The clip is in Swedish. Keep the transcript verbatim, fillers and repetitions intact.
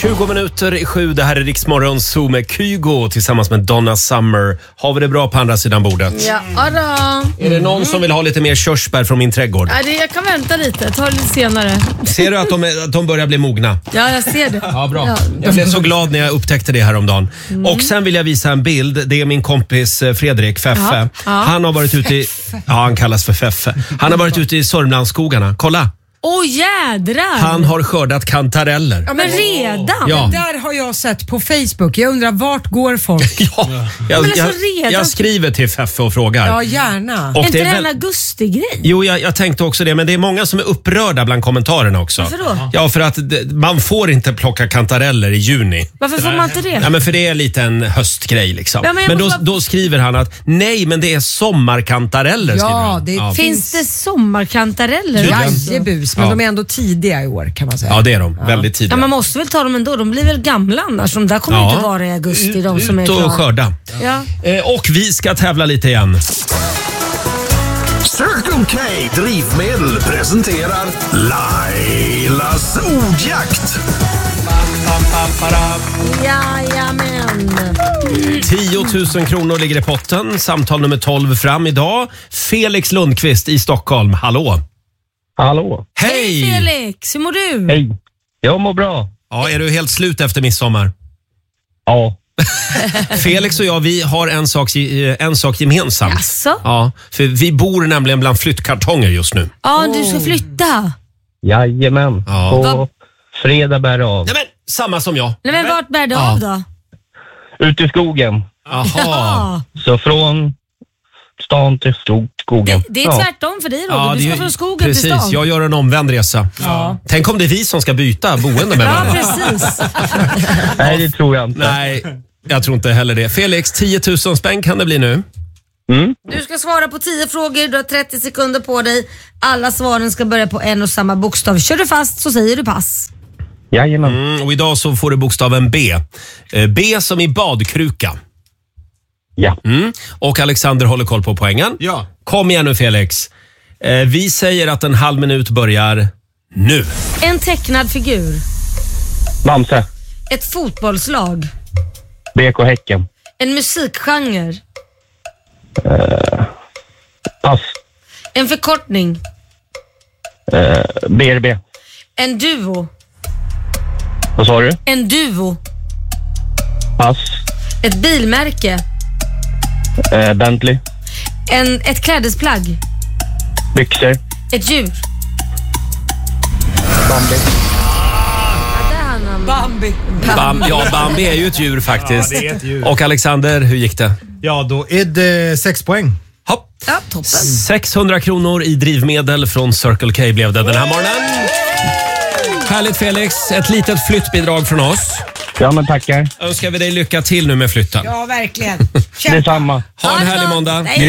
tjugo minuter i sju, det här är Rix Morgon Zoo med Kygo tillsammans med Donna Summer. Har vi det bra på andra sidan bordet? Ja, då. Är det någon som vill ha lite mer körsbär från min trädgård? Ja, det, jag kan vänta lite, ta det lite senare. Ser du att de, att de börjar bli mogna? Ja, jag ser det. Ja, bra. Ja. Jag blev så glad när jag upptäckte det här om dagen. Mm. Och sen vill jag visa en bild. Det är min kompis Fredrik Feffe. Ja. Ja. Han har varit ute i... Ja, han kallas för Feffe. Han har varit ute i Sörmlandsskogarna. Kolla! Åh, oh, jädrar! Han har skördat kantareller. Ja, men redan? Ja. Det där har jag sett på Facebook. Jag undrar, vart går folk? Ja, jag, alltså jag, redan... jag skriver till Feffe och frågar. Ja, gärna. Och är inte det det är en väl... augusti-grej? Jo, jag, jag tänkte också det. Men det är många som är upprörda bland kommentarerna också. Varför då? Ja, för att det, man får inte plocka kantareller i juni. Varför får man inte det? Ja, men för det är lite en höstgrej liksom. Ja, men men då, måste... då skriver han att nej, men det är sommarkantareller. Ja, det ja. Finns det sommarkantareller? Jajebus, men Ja. de är ändå tidiga i år kan man säga. Ja, det är de. Ja. Väldigt tidiga. Ja, man måste väl ta dem ändå. De blir väl gamla annars. De där kommer Ja. inte vara i augusti, de som är Ut och klara. skörda. Ja. Eh, och vi ska tävla lite igen. Circle K Drivmedel presenterar Lailas ordjakt. Jajamän. tio tusen kronor ligger i potten. Samtal nummer tolv fram idag. Felix Lundqvist i Stockholm. Hallå! Hallå. Hej! Hej Felix, hur mår du? Hej. Jag mår bra. Ja, är du helt slut efter midsommar? Ja. Felix och jag, vi har en sak, en sak gemensamt. Jaså? Ja, för vi bor nämligen bland flyttkartonger just nu. Ja, du ska flytta. Jajamän. Ja. På fredag bär det av. Nej, men samma som jag. Nej, men vart bär det Ja. av då? Ut i skogen. Jaha. Ja. Så från stan till skog- skogen. Det, det är tvärtom för dig Roger. Ja, du det ska är- från skogen precis, till stan. jag gör en omvänd resa. Ja. Tänk om det är vi som ska byta boende med Ja, varandra. precis. Nej, det tror jag inte. Nej, jag tror inte heller det. Felix, tio tusen spänn kan det bli nu. Mm. Du ska svara på tio frågor. Du har trettio sekunder på dig. Alla svaren ska börja på en och samma bokstav. Kör du fast så säger du pass. Jajamän. Mm, och idag så får du bokstaven B. Eh, B som i badkruka. Ja. Mm. Och Alexander håller koll på poängen. Ja. Kom igen nu Felix. Eh, vi säger att en halv minut börjar nu. En tecknad figur. Bamse. Ett fotbollslag. B K Häcken. En musikgenre. Pass. En förkortning. Uh, B R B. En duo. Vad sa du? En duo. Pass. Ett bilmärke. Uh, Bentley. En, ett klädesplagg. Byxor. Ett djur. Bambi. Ja, där hann han. Bambi. Bam, ja, Bambi är ju ett djur faktiskt. Ja, det är ett djur. Och Alexander, hur gick det? Ja, då är det sex poäng. Hopp. Ja, toppen. sexhundra kronor i drivmedel från Circle K blev det den här morgonen. Härligt Felix, ett litet flyttbidrag från oss. Ja, men tackar. Önskar vi dig lycka till nu med flytten. Ja, verkligen. Kämpa. Detsamma. Ha en härlig måndag. Nej.